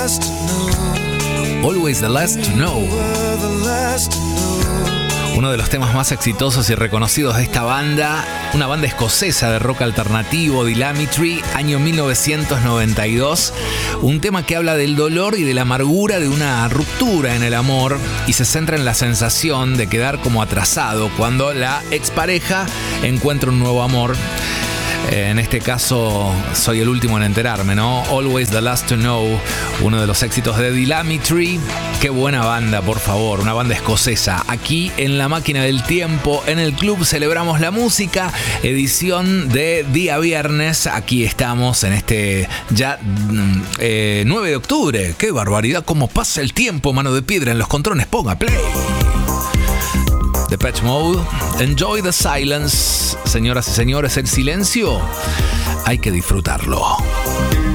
Always the last to know. Uno de los temas más exitosos y reconocidos de esta banda, una banda escocesa de rock alternativo, The Lammetry, año 1992. Un tema que habla del dolor y de la amargura de una ruptura en el amor y se centra en la sensación de quedar como atrasado cuando la expareja encuentra un nuevo amor. En este caso, soy el último en enterarme, ¿no? Always the last to know, uno de los éxitos de The Lammetry. Qué buena banda, por favor, una banda escocesa. Aquí en La Máquina del Tiempo, en el Club Celebramos la Música, edición de día viernes. Aquí estamos en este ya 9 de octubre. ¡Qué barbaridad! ¿Cómo pasa el tiempo? Mano de piedra en los controles, ponga play. Depeche Mode, Enjoy the Silence. Señoras y señores, el silencio hay que disfrutarlo.